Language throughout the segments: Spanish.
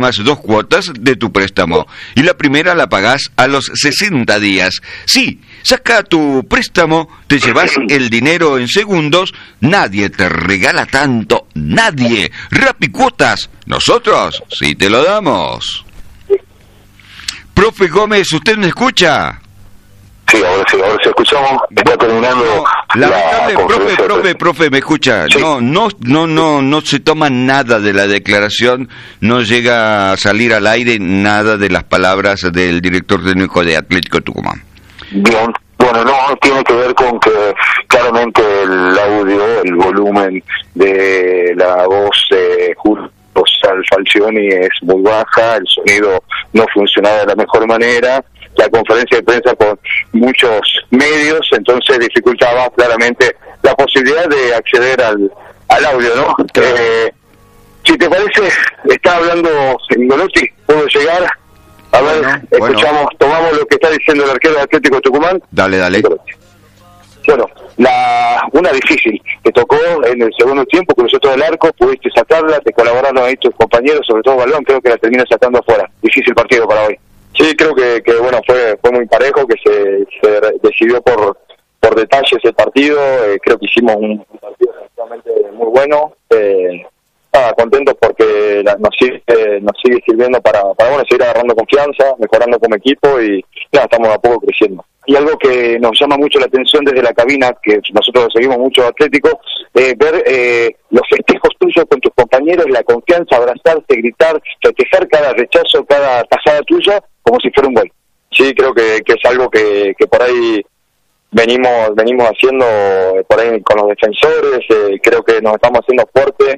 además 2 cuotas de tu préstamo. Y la primera la pagás a los 60 días. Sí, saca tu préstamo, te llevas el dinero en segundos, nadie te regala tanto, nadie. Rapicuotas, nosotros sí te lo damos. Profe Gómez, ¿usted me escucha? Sí, ahora sí escuchamos. Está terminando. Lamentable, profe, me escucha. Sí. No se toma nada de la declaración, no llega a salir al aire nada de las palabras del director técnico de Atlético Tucumán. Bien, bueno, no, tiene que ver con que claramente el audio, el volumen de la voz Julio Falcioni es muy baja, el sonido no funcionaba de la mejor manera, la conferencia de prensa con muchos medios, entonces dificultaba claramente la posibilidad de acceder al audio, ¿no? Si te parece, está hablando Ngolotti, ¿puedo llegar? A ver, escuchamos, tomamos lo que está diciendo el arquero de Atlético Tucumán. Dale. Bueno, una difícil, te tocó en el segundo tiempo, cruzó todo el arco, pudiste sacarla, te colaboraron ahí tus compañeros, sobre todo Balón, creo que la termina sacando afuera. Difícil partido para hoy. Sí, creo que bueno, fue muy parejo, que se decidió por detalles el partido. Creo que hicimos un partido realmente muy bueno. Contentos porque nos sigue sirviendo para seguir agarrando confianza, mejorando como equipo y estamos a poco creciendo. Y algo que nos llama mucho la atención desde la cabina, que nosotros seguimos mucho Atlético, ver los festejos tuyos con tus compañeros, la confianza, abrazarte, gritar, festejar cada rechazo, cada tajada tuya, como si fuera un gol. Sí, creo que es algo que por ahí venimos haciendo por ahí con los defensores. Creo que nos estamos haciendo fuertes.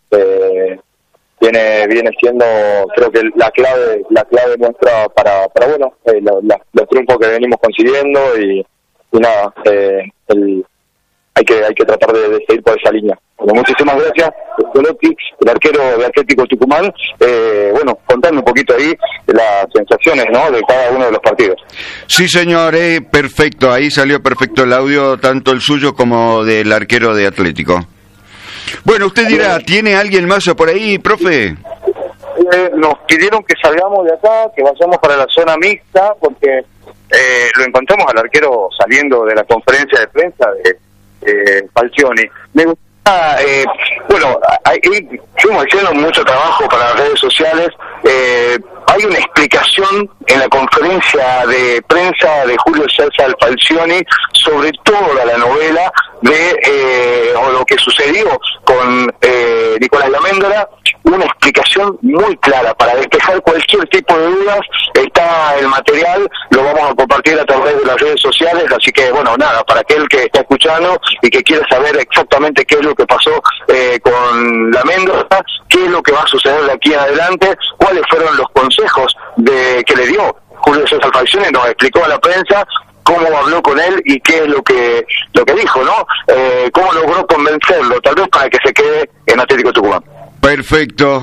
Viene siendo, creo que la clave nuestra para los triunfos que venimos consiguiendo y nada, hay que tratar de seguir por esa línea. Bueno, muchísimas gracias, Ngolotti, el arquero de Atlético Tucumán. Contando un poquito ahí las sensaciones, ¿no?, de cada uno de los partidos. Sí, señor, perfecto, ahí salió perfecto el audio, tanto el suyo como del arquero de Atlético. Bueno, usted dirá, ¿tiene alguien más por ahí, profe? Nos pidieron que salgamos de acá, que vayamos para la zona mixta, porque lo encontramos al arquero saliendo de la conferencia de prensa de Falcioni. Me gusta, fuimos haciendo mucho trabajo para las redes sociales. Hay una explicación en la conferencia de prensa de Julio César Falcioni sobre toda la novela o lo que sucedió con Nicolás Laméndora, una explicación muy clara para despejar cualquier tipo de dudas. Está el material, lo vamos a compartir a través de las redes sociales, así que para aquel que está escuchando y que quiere saber exactamente qué es lo que pasó con Laméndora, qué es lo que va a suceder de aquí en adelante, cuáles fueron los consejos que le dio Julio César Falcioni, nos explicó a la prensa cómo habló con él y qué es lo que dijo, ¿no? Cómo logró convencerlo, tal vez para que se quede en Atlético Tucumán. Perfecto.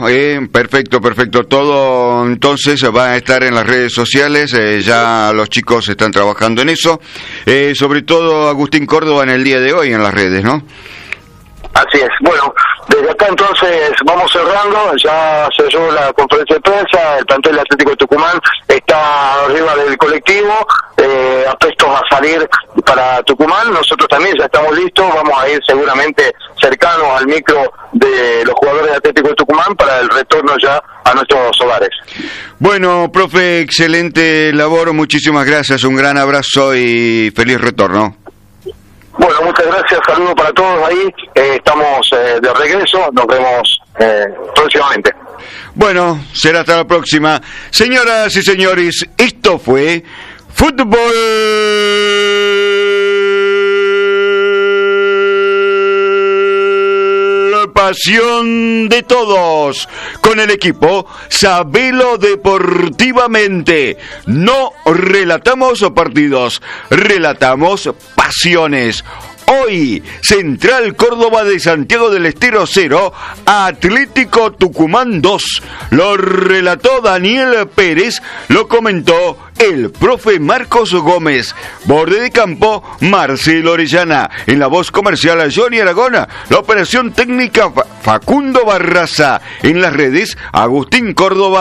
Todo entonces va a estar en las redes sociales, ya los chicos están trabajando en eso, sobre todo Agustín Córdoba en el día de hoy en las redes, ¿no? Así es. Bueno, desde acá entonces vamos cerrando, ya selló la conferencia de prensa, el plantel de Atlético de Tucumán está arriba del colectivo, aprestos a salir para Tucumán, nosotros también ya estamos listos, vamos a ir seguramente cercanos al micro de los jugadores de Atlético de Tucumán para el retorno ya a nuestros hogares. Bueno, profe, excelente labor, muchísimas gracias, un gran abrazo y feliz retorno. Bueno, muchas gracias, saludos para todos ahí, estamos de regreso, nos vemos próximamente. Bueno, será hasta la próxima. Señoras y señores, esto fue Fútbol Pasión de Todos, con el equipo Sabelo Deportivamente. No relatamos partidos, relatamos pasiones. Hoy, Central Córdoba de Santiago del Estero 0, Atlético Tucumán 2. Lo relató Daniel Pérez, lo comentó el profe Marcos Gómez. Borde de campo, Marcelo Orellana. En la voz comercial, Johnny Aragona. La operación técnica, Facundo Barraza. En las redes, Agustín Córdoba.